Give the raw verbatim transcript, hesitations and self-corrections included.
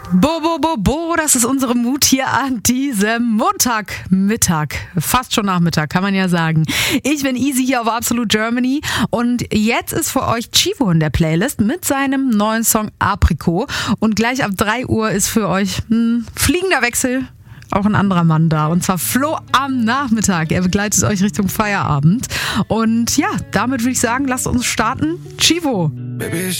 Bo, bo, bo, bo, das ist unsere Mut hier an diesem Montagmittag. Fast schon Nachmittag, kann man ja sagen. Ich bin Easy hier auf Absolute Germany und jetzt ist für euch Chivo in der Playlist mit seinem neuen Song Aprikot. Und gleich ab drei Uhr ist für euch ein fliegender Wechsel auch ein anderer Mann da. Und zwar Flo am Nachmittag. Er begleitet euch Richtung Feierabend. Und ja, damit würde ich sagen, lasst uns starten. Chivo.